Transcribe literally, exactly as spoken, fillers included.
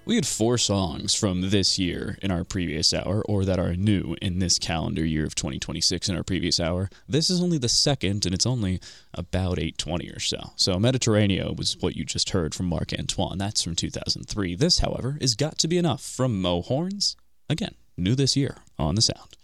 We had four songs from this year in our previous hour, or that are new in this calendar year of twenty twenty-six in our previous hour. This is only the second, and it's only about eight twenty or so. So Mediterraneo was what you just heard from Marc Antoine. That's from two thousand three. This, however, is Got to Be Enough from Mo Horns. Again, new this year on The Sound.